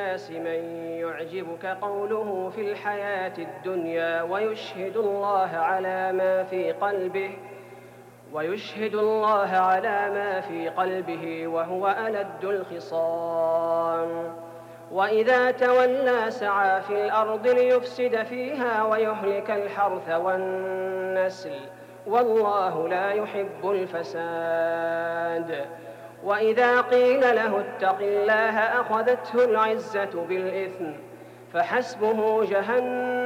الناس من يعجبك قوله في الحياة الدنيا ويشهد الله على ما في قلبه وهو ألد الخصام. وإذا تولى سعى في الأرض ليفسد فيها ويهلك الحرث والنسل والله لا يحب الفساد. وإذا قيل له اتق الله أخذته العزة بالإثم فحسبه جهنم